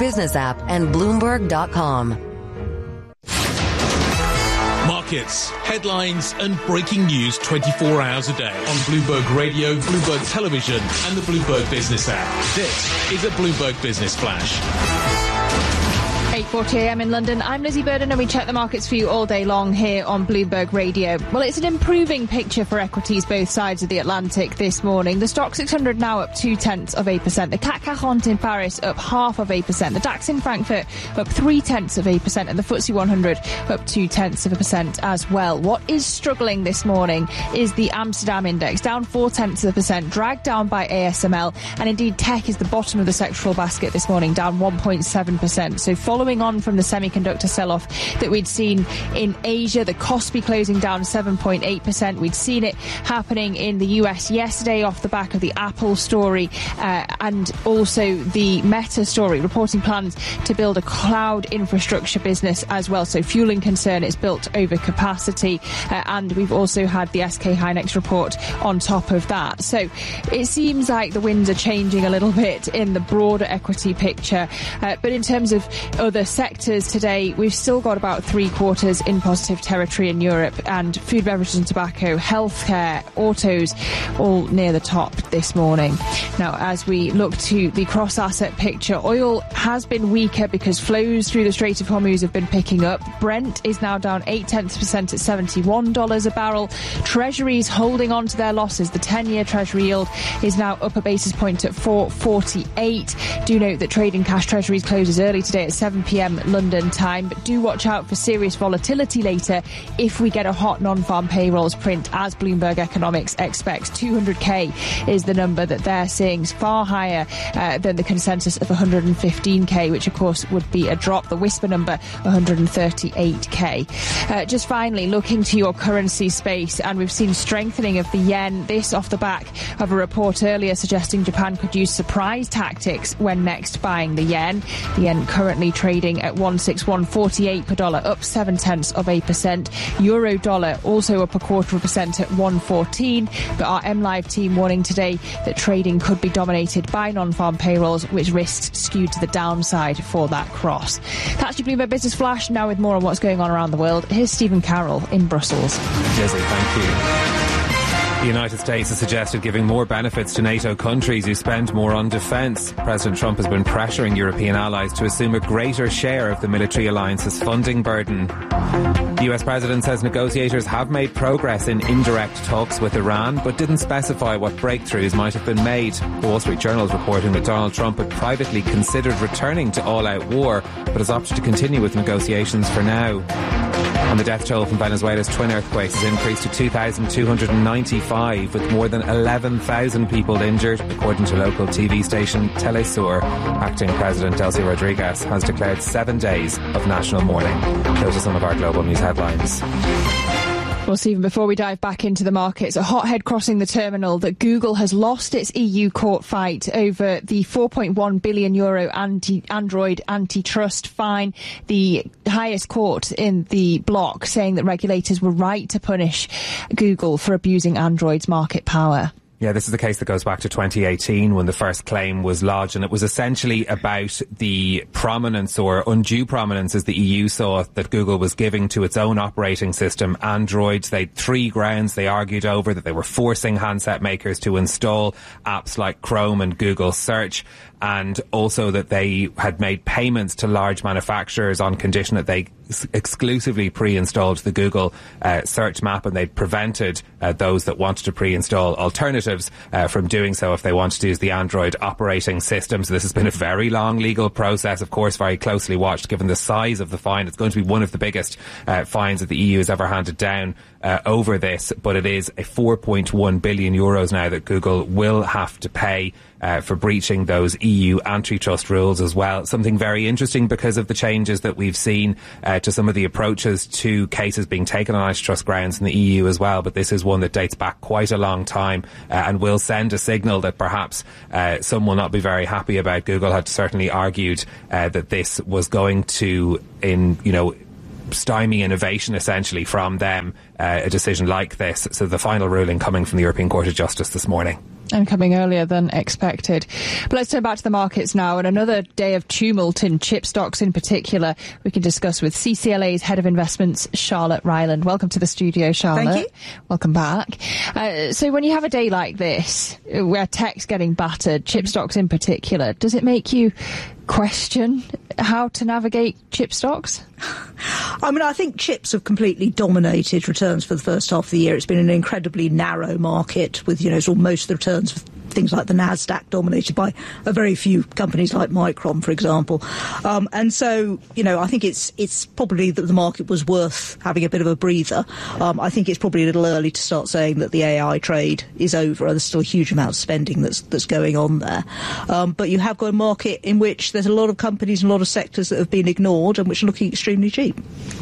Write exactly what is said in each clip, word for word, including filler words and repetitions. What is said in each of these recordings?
Business app and Bloomberg dot com. Markets, headlines and breaking news twenty-four hours a day on Bloomberg Radio, Bloomberg Television and the Bloomberg Business app. This is a Bloomberg Business Flash. eight forty a m in London. I'm Lizzie Burden and we check the markets for you all day long here on Bloomberg Radio. Well, it's an improving picture for equities both sides of the Atlantic this morning. The Stoxx six hundred now up two-tenths of a percent. The C A C quarante in Paris up half of a percent. The DAX in Frankfurt up three-tenths of a percent. And the F T S E one hundred up two-tenths of a percent as well. What is struggling this morning is the Amsterdam index, down four-tenths of a percent, dragged down by A S M L. And indeed, tech is the bottom of the sectoral basket this morning, down one point seven percent. So following Following on from the semiconductor sell-off that we'd seen in Asia, the Kospi closing down seven point eight percent. We'd seen it happening in the U S yesterday off the back of the Apple story uh, and also the Meta story, reporting plans to build a cloud infrastructure business as well. So fueling concern, it's built over capacity. Uh, and we've also had the S K Hynix report on top of that. So it seems like the winds are changing a little bit in the broader equity picture. Uh, but in terms of other sectors today, we've still got about three quarters in positive territory in Europe, and food, beverages and tobacco, healthcare, autos, all near the top this morning. Now, as we look to the cross-asset picture, oil has been weaker because flows through the Strait of Hormuz have been picking up. Brent is now down eight-tenths percent at seventy-one dollars a barrel. Treasuries holding on to their losses. The ten-year Treasury yield is now up a basis point at four forty-eight. Do note that trading cash Treasuries closes early today at seven p m London time, but do watch out for serious volatility later if we get a hot non-farm payrolls print, as Bloomberg Economics expects. two hundred k is the number that they're seeing, far higher uh, than the consensus of one hundred fifteen k, which of course would be a drop. The whisper number, one hundred thirty-eight k. Uh, just finally, looking to your currency space, and we've seen strengthening of the yen, this off the back of a report earlier suggesting Japan could use surprise tactics when next buying the yen. The yen currently trading at one sixty-one forty-eight per dollar, up seven tenths of a percent. Euro dollar also up a quarter of a percent at one fourteen. But our M Live team warning today that trading could be dominated by non-farm payrolls, which risks skewed to the downside for that cross. That's your Bloomberg Business Flash. Now with more on what's going on around the world, here's Stephen Carroll in Brussels. Jesse, thank you. The United States has suggested giving more benefits to NATO countries who spend more on defence. President Trump has been pressuring European allies to assume a greater share of the military alliance's funding burden. The U S president says negotiators have made progress in indirect talks with Iran, but didn't specify what breakthroughs might have been made. The Wall Street Journal is reporting that Donald Trump had privately considered returning to all-out war, but has opted to continue with negotiations for now. And the death toll from Venezuela's twin earthquakes has increased to two thousand two hundred ninety-five, with more than eleven thousand people injured, according to local T V station Telesur. Acting President Delcy Rodriguez has declared seven days of national mourning. Those are some of our global news headlines. Well, Stephen, before we dive back into the markets, a hothead crossing the terminal that Google has lost its E U court fight over the four point one billion euro anti- Android antitrust fine, the highest court in the bloc, saying that regulators were right to punish Google for abusing Android's market power. Yeah, this is the case that goes back to twenty eighteen when the first claim was lodged, and it was essentially about the prominence or undue prominence, as the E U saw, that Google was giving to its own operating system, Android. They had three grounds they argued over: that they were forcing handset makers to install apps like Chrome and Google Search, and also that they had made payments to large manufacturers on condition that they exclusively pre-installed the Google uh, search map, and they'd prevented uh, those that wanted to pre-install alternatives uh, from doing so if they wanted to use the Android operating system. So this has been a very long legal process, of course, very closely watched given the size of the fine. It's going to be one of the biggest uh, fines that the E U has ever handed down uh, over this, but it is a four point one billion euros now that Google will have to pay Uh, for breaching those E U antitrust rules as well. Something very interesting because of the changes that we've seen uh, to some of the approaches to cases being taken on antitrust grounds in the E U as well. But this is one that dates back quite a long time uh, and will send a signal that perhaps uh, some will not be very happy about. Google had certainly argued uh, that this was going to, in you know, stymie innovation essentially from them, uh, a decision like this. So the final ruling coming from the European Court of Justice this morning. And coming earlier than expected. But let's turn back to the markets now, and another day of tumult in chip stocks in particular we can discuss with C C L A's Head of Investments, Charlotte Ryland. Welcome to the studio, Charlotte. Thank you. Welcome back. Uh, so when you have a day like this, where tech's getting battered, chip stocks in particular, does it make you question how to navigate chip stocks? I mean, I think chips have completely dominated returns for the first half of the year. It's been an incredibly narrow market with, you know, sort of most of the returns of things like the NASDAQ dominated by a very few companies like Micron, for example. Um, and so, you know, I think it's it's probably that the market was worth having a bit of a breather. Um, I think it's probably a little early to start saying that the A I trade is over. There's still a huge amount of spending that's that's going on there. Um, but you have got a market in which there's a lot of companies and a lot of sectors that have been ignored and which are looking extremely cheap.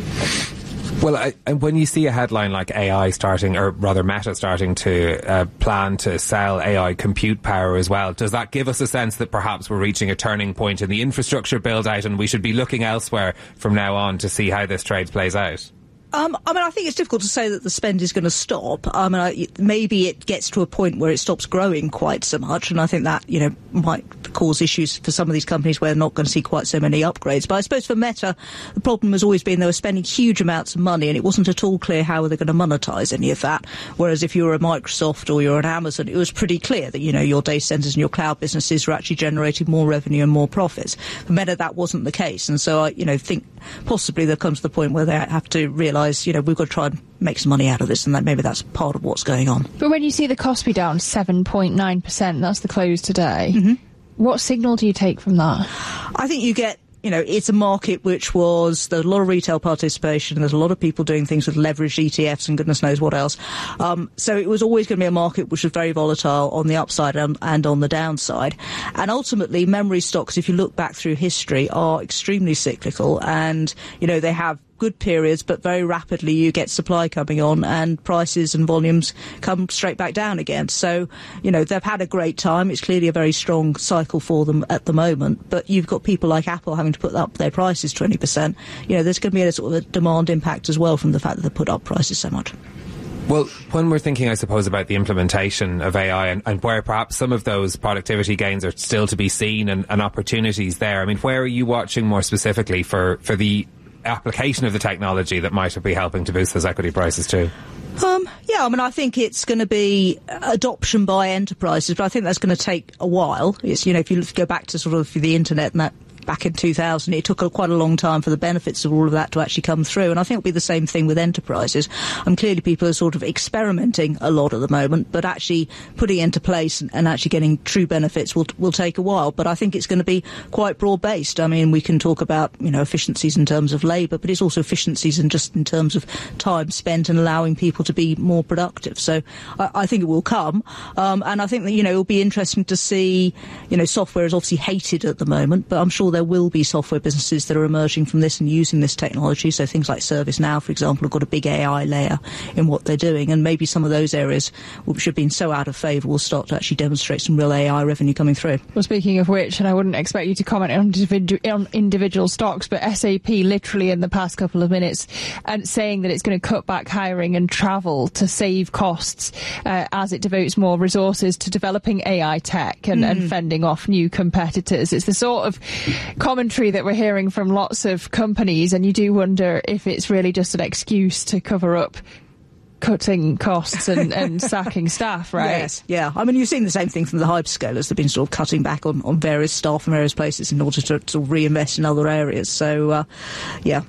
Well, I, and when you see a headline like A I starting, or rather Meta starting to uh, plan to sell A I compute power as well, does that give us a sense that perhaps we're reaching a turning point in the infrastructure build-out and we should be looking elsewhere from now on to see how this trade plays out? Um, I mean, I think it's difficult to say that the spend is going to stop. I mean, I, maybe it gets to a point where it stops growing quite so much, and I think that, you know, might cause issues for some of these companies where they're not going to see quite so many upgrades. But I suppose for Meta, the problem has always been they were spending huge amounts of money, and it wasn't at all clear how they're going to monetize any of that. Whereas if you were a Microsoft or you're an Amazon, it was pretty clear that, you know, your data centers and your cloud businesses were actually generating more revenue and more profits. For Meta, that wasn't the case, and so I, you know, think possibly they'll come to the point where they have to realise, you know, we've got to try and make some money out of this, and that maybe that's part of what's going on. But when you see the cost be down seven point nine percent, that's the close today, mm-hmm. What signal do you take from that? I think you get, you know, it's a market which was, there's a lot of retail participation, there's a lot of people doing things with leveraged E T Fs and goodness knows what else. Um, so it was always going to be a market which was very volatile on the upside and, and on the downside. And ultimately, memory stocks, if you look back through history, are extremely cyclical, and, you know, they have good periods, but very rapidly you get supply coming on and prices and volumes come straight back down again. So, you know, they've had a great time. It's clearly a very strong cycle for them at the moment, but you've got people like Apple having to put up their prices twenty percent. You know, there's going to be a sort of a demand impact as well from the fact that they put up prices so much. Well, when we're thinking, I suppose, about the implementation of A I and, and where perhaps some of those productivity gains are still to be seen and, and opportunities there, I mean, where are you watching more specifically for, for the application of the technology that might be helping to boost those equity prices too? Um, yeah, I mean, I think it's going to be adoption by enterprises, but I think that's going to take a while. It's, you know, if you go back to sort of the internet and that back in two thousand, it took a, quite a long time for the benefits of all of that to actually come through, and I think it'll be the same thing with enterprises. And clearly people are sort of experimenting a lot at the moment, but actually putting it into place and, and actually getting true benefits will will take a while. But I think it's going to be quite broad-based. I mean, we can talk about, you know, efficiencies in terms of labour, but it's also efficiencies in just in terms of time spent and allowing people to be more productive. So I, I think it will come, um, and I think that, you know, it'll be interesting to see, you know, software is obviously hated at the moment, but I'm sure there will be software businesses that are emerging from this and using this technology. So things like ServiceNow, for example, have got a big A I layer in what they're doing, and maybe some of those areas which have been so out of favour will start to actually demonstrate some real A I revenue coming through. Well, speaking of which, and I wouldn't expect you to comment on, individu- on individual stocks, but S A P literally in the past couple of minutes and saying that it's going to cut back hiring and travel to save costs uh, as it devotes more resources to developing A I tech and, mm. and fending off new competitors. It's the sort of commentary that we're hearing from lots of companies, and you do wonder if it's really just an excuse to cover up cutting costs and, and sacking staff, right? Yes, yeah. I mean, you've seen the same thing from the hyperscalers. They've been sort of cutting back on, on various staff in various places in order to, to reinvest in other areas. So, uh, yeah.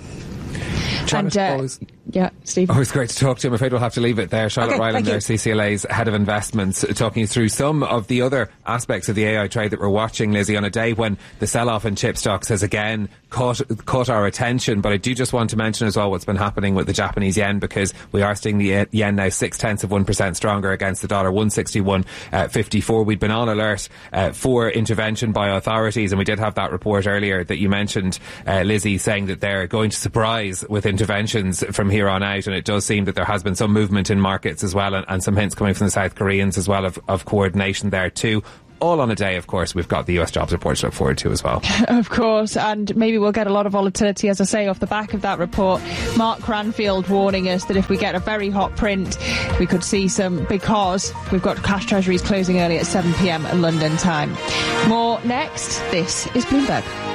Charlotte, and, uh, always, yeah, Steve. Always great to talk to you. I'm afraid we'll have to leave it there. Charlotte okay, Ryland there, C C L A's Head of Investments, talking you through some of the other aspects of the A I trade that we're watching, Lizzie, on a day when the sell-off in chip stocks has again caught, caught our attention. But I do just want to mention as well what's been happening with the Japanese yen, because we are seeing the yen now six-tenths of one percent stronger against the dollar, one sixty-one fifty-four. We'd been on alert uh, for intervention by authorities, and we did have that report earlier that you mentioned, uh, Lizzie, saying that they're going to surprise with interventions from here on out, and it does seem that there has been some movement in markets as well, and, and some hints coming from the South Koreans as well of, of coordination there too. all on a day, of course, we've got the U S jobs report to look forward to as well. Of course, and maybe we'll get a lot of volatility, as I say, off the back of that report. Mark Cranfield warning us that if we get a very hot print, we could see some, because we've got cash treasuries closing early at seven p m London time. More next. This is Bloomberg.